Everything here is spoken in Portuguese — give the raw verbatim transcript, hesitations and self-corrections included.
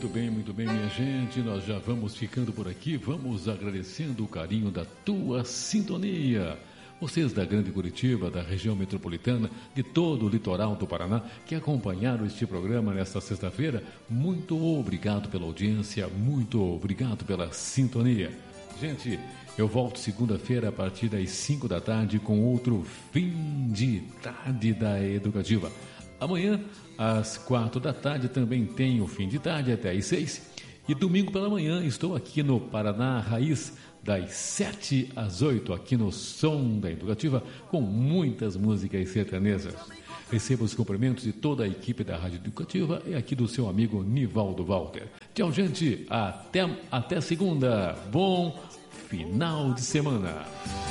Muito bem, muito bem, minha gente. Nós já vamos ficando por aqui. Vamos agradecendo o carinho da tua sintonia. Vocês da Grande Curitiba, da região metropolitana, de todo o litoral do Paraná, que acompanharam este programa nesta sexta-feira, muito obrigado pela audiência, muito obrigado pela sintonia. Gente, eu volto segunda-feira a partir das cinco da tarde com outro Fim de Tarde da Educativa. Amanhã, às quatro da tarde, também tem o Fim de Tarde até às seis. E domingo pela manhã estou aqui no Paraná Raiz, das sete às oito, aqui no Som da Educativa, com muitas músicas sertanejas. Recebo os cumprimentos de toda a equipe da Rádio Educativa e aqui do seu amigo Nivaldo Walter. Tchau, gente. Até, até segunda. Bom final de semana.